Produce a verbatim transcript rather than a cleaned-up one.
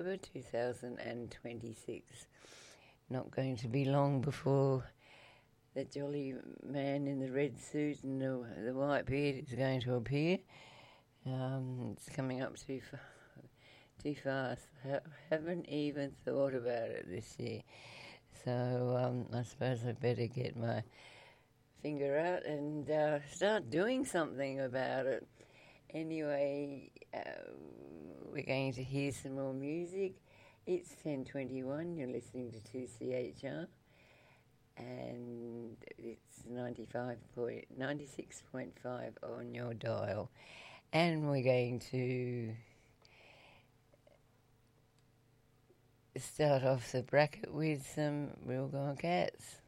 October two thousand twenty-six. Not going to be long before the jolly man in the red suit and the, the white beard is going to appear. Um, it's coming up too far, too fast. I haven't even thought about it this year. So um, I suppose I'd better get my finger out and uh, start doing something about it. Anyway, uh, we're going to hear some more music. It's ten twenty-one, you're listening to two C H R, and it's ninety-five point, ninety-six point five on your dial. And we're going to start off the bracket with some Real Gone Cats.